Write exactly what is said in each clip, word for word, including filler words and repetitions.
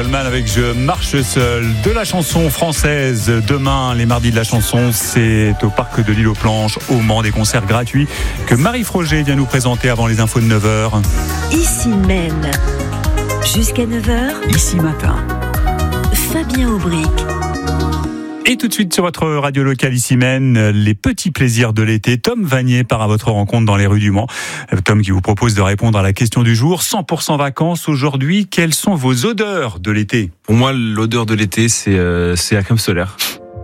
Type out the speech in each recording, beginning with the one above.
Goldman avec Je marche seul. De la chanson française, demain, les mardis de la chanson, c'est au parc de l'Île aux Planches, au Mans, des concerts gratuits que Marie Froger vient nous présenter avant les infos de neuf heures. Ici Maine, jusqu'à neuf heures. Ici Matin. Fabien Aubric. Et tout de suite sur votre radio locale ici Maine, les petits plaisirs de l'été. Tom Vanier part à votre rencontre dans les rues du Mans. Tom qui vous propose de répondre à la question du jour. cent pour cent vacances aujourd'hui. Quelles sont vos odeurs de l'été ? Pour moi, l'odeur de l'été, c'est, euh, c'est la crème solaire.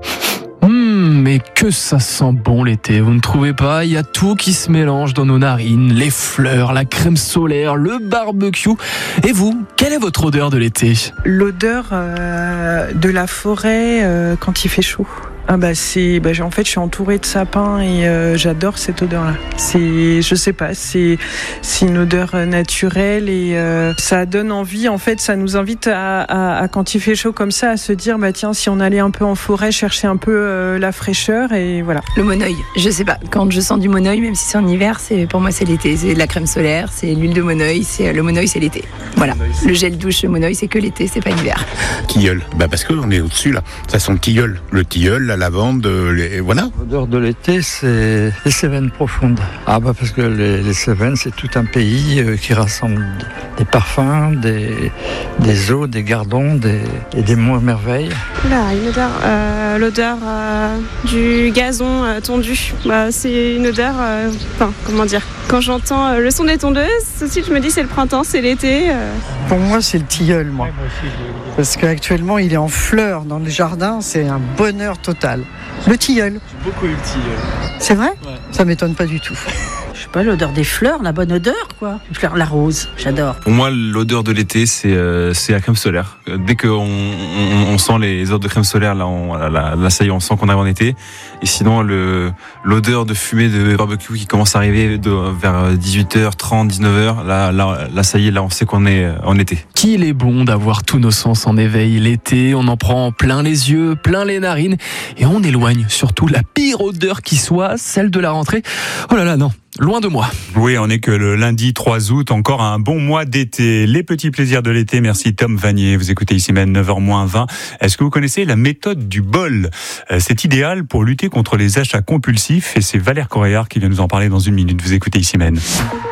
Mmh, mais que ça sent bon l'été, vous ne trouvez pas ? Il y a tout qui se mélange dans nos narines, les fleurs, la crème solaire, le barbecue. Et vous, quelle est votre odeur de l'été ? L'odeur euh, de la forêt euh, quand il fait chaud. Ah bah c'est, bah en fait je suis entourée de sapins et euh, j'adore cette odeur-là. C'est, je sais pas, c'est, c'est une odeur naturelle et euh, ça donne envie. En fait, ça nous invite à, à, à quand il fait chaud comme ça, à se dire bah tiens, si on allait un peu en forêt, chercher un peu euh, la fraîcheur et voilà. Le monoeil, je sais pas. Quand je sens du monoeil, même si c'est en hiver, c'est pour moi c'est l'été. C'est de la crème solaire, c'est l'huile de monoeil, c'est le monoeil, c'est l'été. Voilà. Le gel douche, le monoeil, c'est que l'été, c'est pas l'hiver. Tilleul, bah parce qu'on est au-dessus là. Ça sent le tilleul, le tilleul, la lavande, les... voilà. L'odeur de l'été, c'est les Cévennes profondes. Ah bah parce que les, les Cévennes, c'est tout un pays euh, qui rassemble des parfums, des, des eaux, des gardons, des, et des mots merveilles. Là, une odeur, euh, l'odeur euh, du gazon euh, tondu. Bah, c'est une odeur, euh, enfin, comment dire, quand j'entends euh, le son des tondeuses, tout de suite je me dis c'est le printemps, c'est l'été. Euh. Pour moi, c'est le tilleul, moi. Ouais, moi aussi, parce qu'actuellement, il est en fleurs dans le jardin, c'est un bonheur total. Le tilleul. J'ai beaucoup eu le tilleul. C'est vrai ? Ouais. Ça m'étonne pas du tout. Je sais pas, l'odeur des fleurs, la bonne odeur, quoi. Les fleurs, la rose, j'adore. Pour moi, l'odeur de l'été, c'est, euh, c'est la crème solaire. Dès qu'on on, on sent les odeurs de crème solaire, là, on, là, là, ça y est, on sent qu'on arrive en été. Et sinon, le, l'odeur de fumée de barbecue qui commence à arriver de, vers dix-huit heures trente, dix-neuf heures, là, là, là, ça y est, là, on sait qu'on est en été. Qu'il est bon d'avoir tous nos sens en éveil l'été. On en prend plein les yeux, plein les narines. Et on éloigne surtout la pire odeur qui soit, celle de la rentrée. Oh là là, non. Loin de moi. Oui, on n'est que le lundi trois août, encore un bon mois d'été. Les petits plaisirs de l'été, merci Tom Vanier. Vous écoutez ici même neuf heures moins vingt. Est-ce que vous connaissez la méthode du bol ? C'est idéal pour lutter contre les achats compulsifs et c'est Valère Coréard qui vient nous en parler dans une minute. Vous écoutez ici même.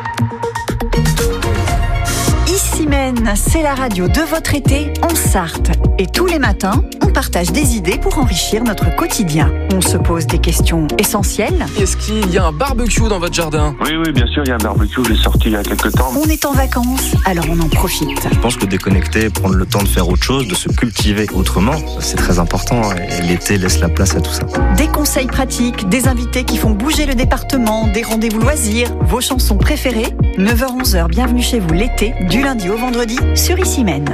Ici Maine, c'est la radio de votre été en Sarthe. Et tous les matins, on partage des idées pour enrichir notre quotidien. On se pose des questions essentielles. Est-ce qu'il y a un barbecue dans votre jardin ? Oui, oui, bien sûr, il y a un barbecue, je l'ai sorti il y a quelques temps. On est en vacances, alors on en profite. Je pense que déconnecter, prendre le temps de faire autre chose, de se cultiver autrement, c'est très important. Et l'été laisse la place à tout ça. Des conseils pratiques, des invités qui font bouger le département, des rendez-vous loisirs, vos chansons préférées. neuf heures onze heures, bienvenue chez vous l'été, du lundi au vendredi, sur Ici Maine.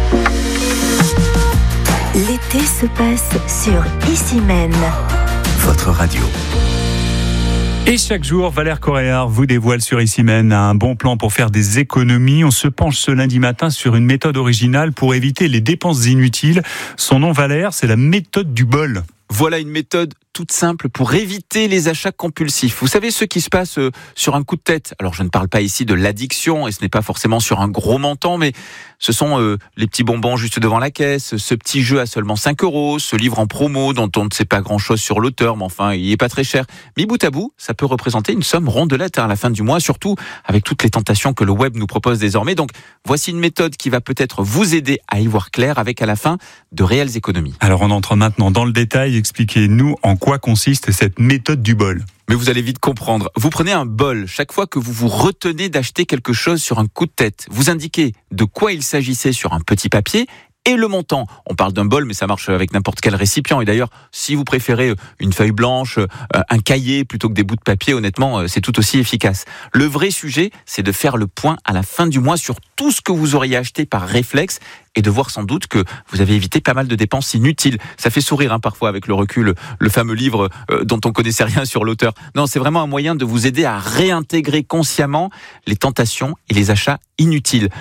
L'été se passe sur Ici Maine. Votre radio. Et chaque jour, Valère Coréard vous dévoile sur Ici Maine un bon plan pour faire des économies. On se penche ce lundi matin sur une méthode originale pour éviter les dépenses inutiles. Son nom, Valère, c'est la méthode du bol. Voilà une méthode toute simple pour éviter les achats compulsifs. Vous savez, ce qui se passe euh, sur un coup de tête. Alors, je ne parle pas ici de l'addiction, et ce n'est pas forcément sur un gros montant, mais ce sont euh, les petits bonbons juste devant la caisse, ce petit jeu à seulement cinq euros, ce livre en promo dont on ne sait pas grand-chose sur l'auteur, mais enfin, il n'est pas très cher. Mais bout à bout, ça peut représenter une somme rondelette à la fin du mois, surtout avec toutes les tentations que le web nous propose désormais. Donc, voici une méthode qui va peut-être vous aider à y voir clair avec à la fin de réelles économies. Alors, on entre maintenant dans le détail. Expliquez-nous en quoi consiste cette méthode du bol. Mais vous allez vite comprendre. Vous prenez un bol. Chaque fois que vous vous retenez d'acheter quelque chose sur un coup de tête, vous indiquez de quoi il s'agissait sur un petit papier et le montant. On parle d'un bol, mais ça marche avec n'importe quel récipient. Et d'ailleurs, si vous préférez une feuille blanche, un cahier plutôt que des bouts de papier, honnêtement, c'est tout aussi efficace. Le vrai sujet, c'est de faire le point à la fin du mois sur tout ce que vous auriez acheté par réflexe et de voir sans doute que vous avez évité pas mal de dépenses inutiles. Ça fait sourire hein, parfois avec le recul, le fameux livre euh, dont on connaissait rien sur l'auteur. Non, c'est vraiment un moyen de vous aider à réintégrer consciemment les tentations et les achats inutiles.